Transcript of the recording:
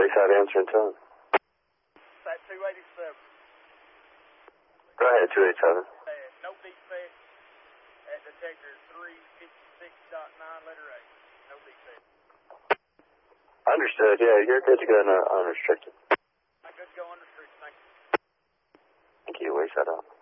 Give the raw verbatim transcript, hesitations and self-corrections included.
Wayside answering tone. At two eighty-seven. Go ahead, two eighty-seven. Uh, no defect at detector three fifty-six point nine, letter A. No defect. Understood, yeah, you're good to go uh, unrestricted. I'm good to go unrestricted, thank you. Thank you, Wayside out.